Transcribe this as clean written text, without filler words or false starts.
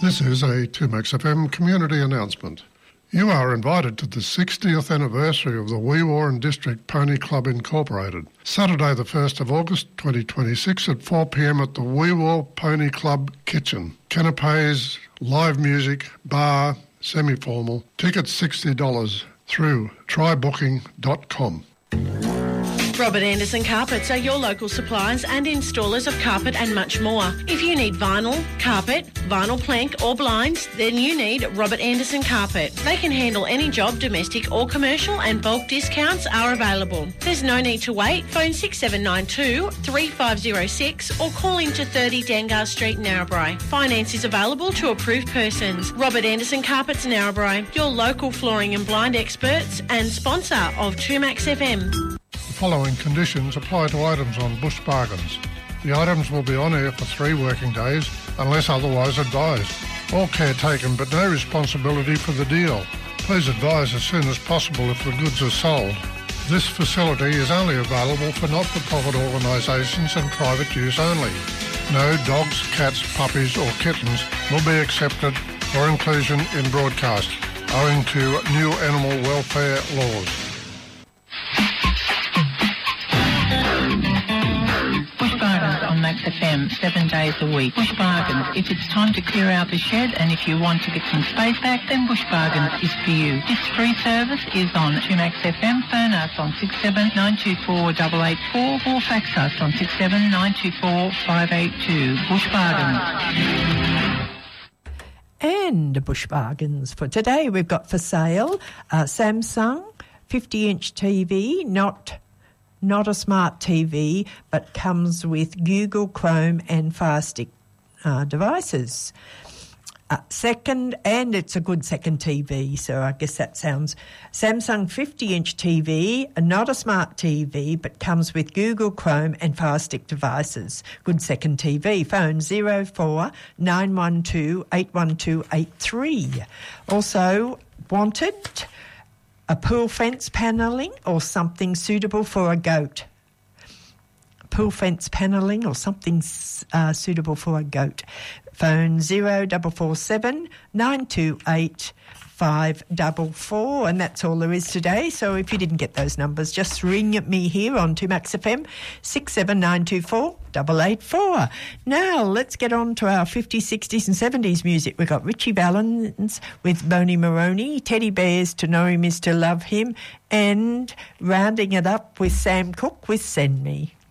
This is a 2Max FM community announcement. You are invited to the 60th anniversary of the Wee Warren District Pony Club Incorporated. Saturday the 1st of August 2026 at 4pm at the Wee War Pony Club Kitchen. Canapes, live music, bar, semi-formal. Tickets $60 through trybooking.com. Robert Anderson Carpets are your local suppliers and installers of carpet and much more. If you need vinyl, carpet, vinyl plank or blinds, then you need Robert Anderson Carpet. They can handle any job, domestic or commercial, and bulk discounts are available. There's no need to wait. Phone 6792 3506 or call into 30 Dangar Street, Narrabri. Finance is available to approved persons. Robert Anderson Carpets, Narrabri, your local flooring and blind experts and sponsor of 2Max FM. The following conditions apply to items on Bush Bargains. The items will be on air for 3 working days unless otherwise advised. All care taken but no responsibility for the deal. Please advise as soon as possible if the goods are sold. This facility is only available for not-for-profit organisations and private use only. No dogs, cats, puppies or kittens will be accepted for inclusion in broadcast owing to new animal welfare laws. Bush Bargains on Max FM, 7 days a week. Bush Bargains. If it's time to clear out the shed and if you want to get some space back, then Bush Bargains is for you. This free service is on 2Max FM. Phone us on 67924884 or fax us on 67924 Bush Bargains. And Bush Bargains for today. We've got for sale Samsung 50-inch TV, not a smart TV, but comes with Google Chrome and Fire Stick devices. It's a good second TV, so I guess that sounds... Samsung 50-inch TV, not a smart TV, but comes with Google Chrome and Fire Stick devices. Good second TV. Phone 04 912 81283. Also wanted... a pool fence panelling or something suitable for a goat. Pool fence panelling or something suitable for a goat. Phone 0447 928 544, and that's all there is today. So if you didn't get those numbers, just ring at me here on 2Max FM 67924 884. Now let's get on to our 50s, 60s and 70s music. We've got Richie Valens with Boney Maroney, Teddy Bears, To Know Him Is To Love Him, and rounding it up with Sam Cooke with Send Me.